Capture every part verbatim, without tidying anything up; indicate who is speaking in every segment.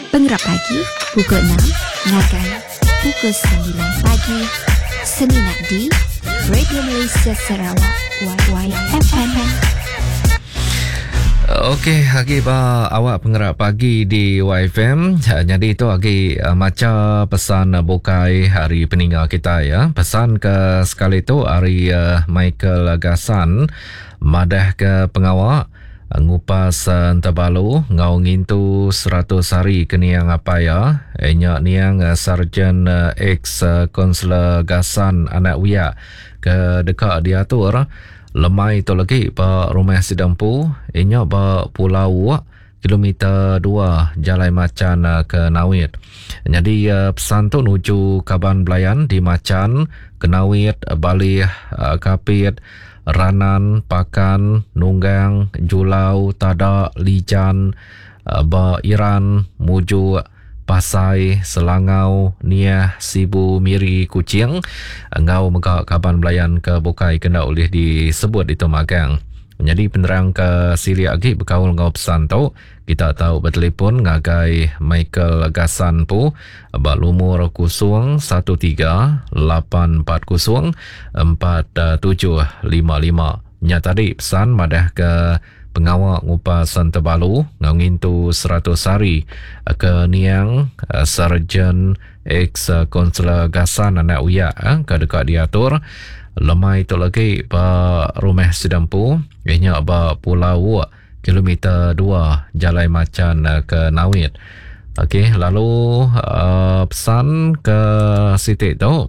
Speaker 1: Penggerak pagi, pukul enam, Ngagai, pukul sembilan pagi, Seninat di Radio Malaysia Sarawak, Y Y F M.
Speaker 2: Okey, lagi ba awak penggerak pagi di Y F M. Jadi itu lagi uh, macam pesan uh, bukai hari peninggal kita ya. Pesan ke sekali tu hari uh, Michael Gasan madah ke pengawak uh, ngupas uh, terbalu ngau ngintu seratus hari keniang apa ya. Enyak niang uh, Sarjan uh, ex uh, Konselor Gasan anak Wia ke dekat diatur lemai tu lagi pa rumah sidampu inya ba pulau kilometer dua Jalan Macan ke Nawit. Jadi uh, pesan tu nuju Kaban Belayan di Macan ke Nawit, Bali, uh, Kapit, Ranan, Pakan, Nunggang, Julau, Tadak, Lijan, uh, ba Iran, Muju, Pasai, Selangau, Niah, Sibu, Miri, Kuching, ngau megak Kaban Belayan ke Bukai kena oleh disebut itu magang. Jadi penerang ke Siri lagi berkaul ngau pesan tu, kita tahu bertelefon ngagai Michael Gasan pu, bak lumur kusung satu tiga lapan empat kusung empat tujuh lima lima. Nya tadi pesan madah ke pengawak ngupasan terbalu ngau ngintu seratus hari ke niang uh, Sarjan ex uh, Konselor Gasan anak Uya uh, ke dekat diatur lemai tu lagi ba rumah sidampu ianya ba pulau kilometer dua Jalan Macan uh, ke Nawit. Okey, lalu uh, pesan ke Siti tu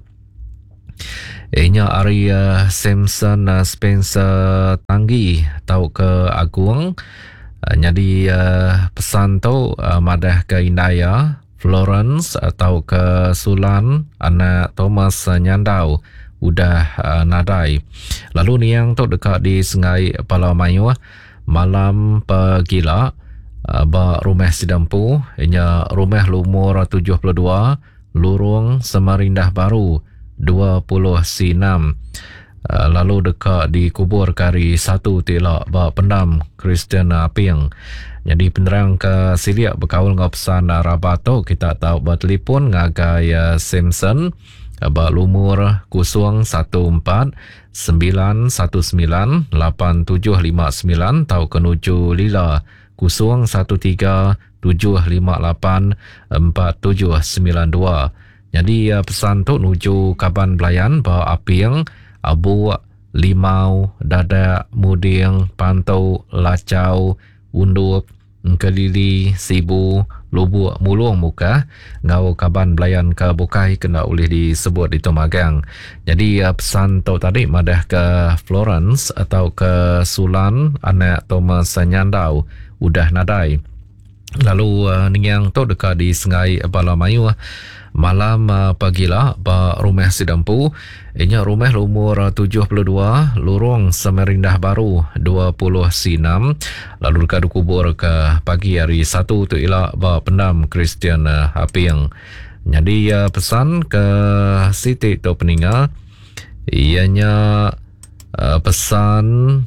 Speaker 2: ianya hari uh, Samson uh, Spencer Tanggi tau ke Agung. Uh, jadi uh, pesan tu uh, madah ke Indaya Florence atau ke Sulan anak Thomas uh, Nyandau udah uh, nadai. Lalu ni yang tu dekat di Sungai Palau Mayu malam pagila uh, ba rumah sidampu ianya rumah lumur tujuh puluh dua Lurung Samarindah Baru dua puluh enam. Uh, lalu dekat di kubur kari satu tilak ba pendam Christian Aping. Jadi penerang ke Siliak berkaul ngau pesan Rabat tu kita tahu bertelefon ngagai uh, Simpson uh, ba lumur kusung satu empat sembilan satu sembilan lapan tujuh lima sembilan tau kenuju Lila kusung satu tiga tujuh lima lapan empat tujuh sembilan dua. Jadi uh, pesan tu nuju Kaban Belayan bawa Aping, Abu, Limau, Dadak, Muding, Pantau, Lacau, Undup, Kelili, Sibu, Lubuk, Mulung Muka, ngau Kaban Belayan ke Bukai kena oleh disebut itu magang. Jadi uh, pesan tu tadi madah ke Florence atau ke Sulan anak Thomas Nyandau udah nadai. Lalu uh, niang tu dekat di Sungai Palau Mayu malam uh, pagilah ba rumah sidampu ianya rumah lumur tujuh puluh dua Lurung Samarindah Baru dua puluh enam. Lalu dekat kubur ke pagi hari satu tu ialah ba pendam Christian uh, Aping. Jadi uh, pesan ke Siti tu peninggal ianya uh, pesan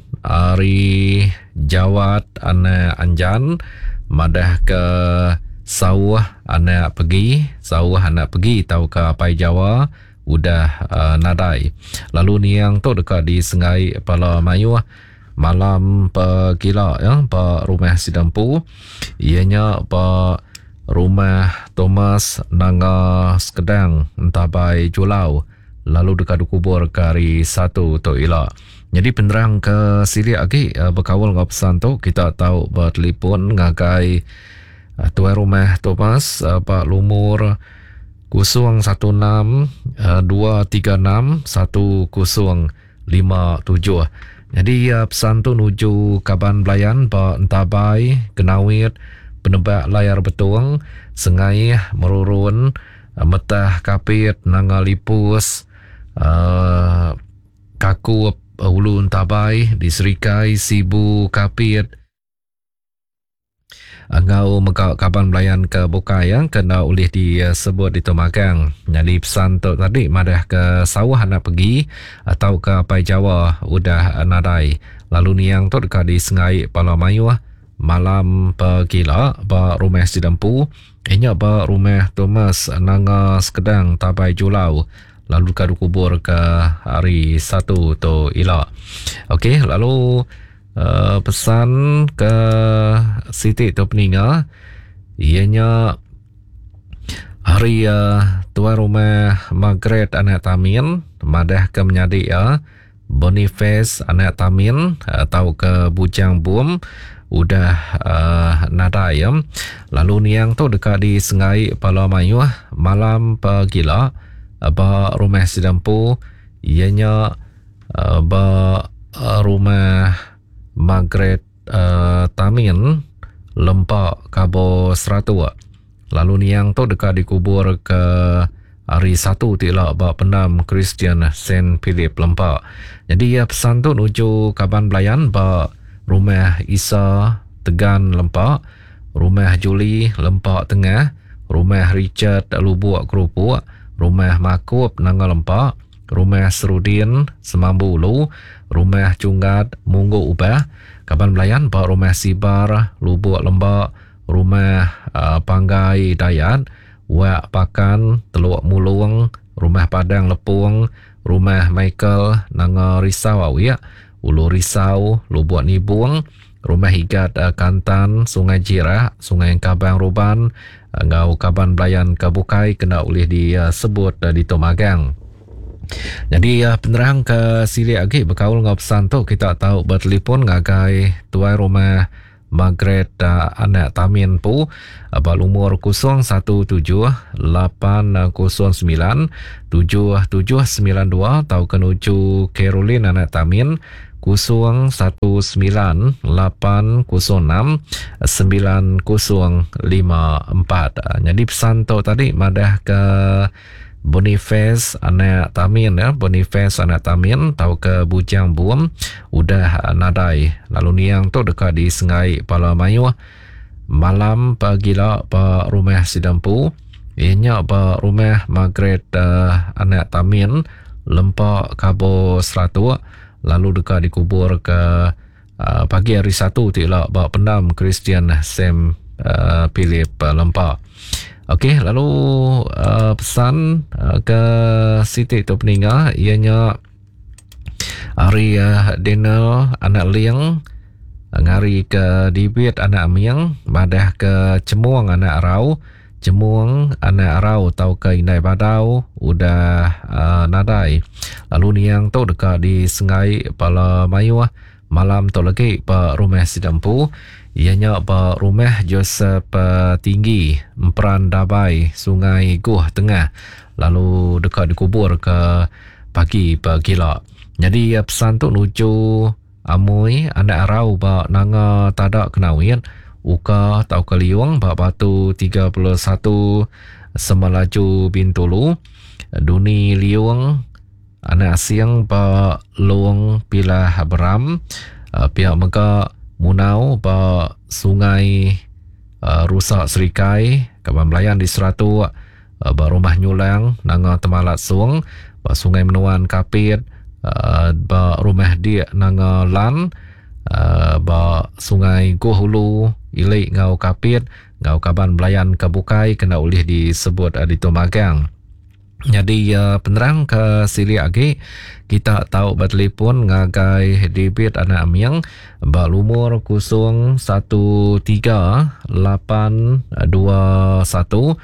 Speaker 2: hari Jawat anak Anjan madah ke sawah anak pergi, sawah anak pergi tau ke Pai Jawa udah uh, nadai. Lalu ni yang tu dekat di Sungai Palau Mayu malam pagila ya pa rumah sidampu ianya pa rumah Thomas Nanga Skedang Entabai Julau. Lalu dekat kubur kari satu tu ila. Jadi penerang ke Sili lagi uh, berkawal ngau pesan tu kita tahu bertelefon ngagai Uh, tuan rumah Thomas uh, Pak Lumur kusung satu enam dua tiga enam satu kusung lima tujuh. Jadi uh, pesan tu nuju Kaban Belayan Pak Entabai Kenawit penebak layar betuang Sengai Merurun uh, Metah Kapit Nangalipus uh, Kaku uh, Ulu Entabai di Serikai Sibu Kapit ngau megak Kaban Belayan ke Bukai yang kena oleh disebut itu magang. Jadi pesan tu tadi madah ke sawah nak pergi atau ke Pai Jawa udah nadai. Lalu ni yang tu dekat di Sungai Palau Mayu malam pagila ba rumah sidampu inya ba rumah Thomas nanga sekedang tabai julau lalu kadu kubur ke hari satu tu ila. Okey, lalu uh, pesan ke Siti tu peninga ianya hari uh, tuan rumah Margaret anak Tamin madah ke menyadik ya Boniface anak Tamin atau ke Bujang Bum udah uh, nada ya. Lalu niang tu dekat di Sengai Pala Mayu malam pagila ba rumah sidampu ianya uh, ba uh, rumah Margaret uh, Tamin lempak kabo seratu. Lalu niang tu dekat dikubur ke hari satu tilak ba pendam Christian Saint Philip lempak. Jadi ya pesan tu nuju Kaban Belayan ba rumah Isa Tegan lempak, rumah Julie lempak tengah, rumah Richard Lubuk Kerupuk, rumah Makub Nanga lempak, rumah Serudin Semambu Ulu, rumah Cungat Munggu Ubah, Kaban Belayan ba rumah Sibar Lubuk Lembak, rumah uh, Panggai Dayat, Wak Pakan Teluk Mulung, rumah Padang Lepung, rumah Michael Nanga Risau Awia, Ulu Risau Lubuk Nibung, rumah Higat uh, Kantan Sungai Jirah, Sungai Kabang Roban, uh, Ngau Kaban Belayan Kabukai kena oleh disebut uh, di Tomagang. Jadi uh, penerang ke sili lagi berkaul ngau pesan tu kita tahu bertelefon ngagai tuai rumah Margaret uh, anak Tamin pu abal umur kosong satu tujuh lapan kosong sembilan tujuh tujuh sembilan dua atau kenuju Caroline anak Tamin kosong satu sembilan lapan kosong enam sembilan kosong lima empat. Jadi pesan tu tadi madah ke Boniface anak Tamin ya, Boniface anak Tamin tahu ke Bujang Buam udah nadai. Lalu niang tu dekat di Sengai Pala Mayu malam pagila pa rumah sidampu ianya pa rumah Margaret uh, anak Tamin lempak kabo seratu lalu dekat dikubur ke uh, pagi hari satu tilak ba pendam Christian Saint uh, Philip uh, lempak. Okey, lalu uh, pesan uh, ke Siti tu peninga ianya hari uh, Daniel anak Liang, ngari ke Dibit anak Miang, madah ke Cemuang anak Rau, Cemuang anak Rau tau ke Indai Badau udah uh, nadai. Lalu niang tu dekat di Sengai Pala Mayu malam tu lagi pa rumah sidampu ianya pa rumah Joseph uh, Tinggi Emperan Dabai Sungai Guh Tengah lalu dekat dikubur ke pagi pagila. Jadi uh, pesan tu nuju Amui anak Rau ba nanga tadak kenawin uka tau keliung ba batu tiga puluh satu Semelaju Bintulu Duni Liung anak siang ba Luang Pilah Beram uh, pihak meka Munau ba Sungai uh, Rusak Serikai Kaban Belayan di Seratu uh, ba Rumah Nyulang nanga Temalat Suang ba Sungai Menuan Kapit uh, ba Rumah Dia nanga Lan uh, ba Sungai Gohulu Ilik Ngau Kapit Ngau Kaban Belayan Kabukai kena oleh disebut uh, di Tomagang. Jadi uh, penerang ke sili lagi kita tahu bertelefon ngagai David anak Miang ba umur kosong satu tiga lapan dua satu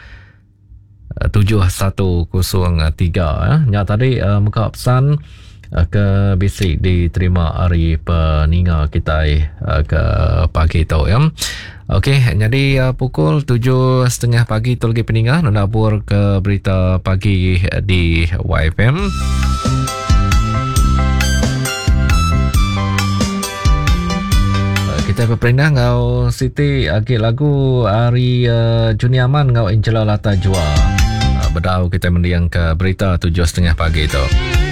Speaker 2: tujuh satu kosong tiga. Nya tadi uh, muka pesan uh, ke bisik diterima hari peninga kita uh, ke pagi tu ya. Okey, jadi uh, pukul tujuh setengah pagi tu lagi peninga nak bur ke berita pagi di Y F M. Uh, kita berperindah ngau Siti agi lagu hari uh, Juniaman ngau Angela Lata Jua. Uh, bedau kita mendiang ke berita tujuh setengah pagi tu.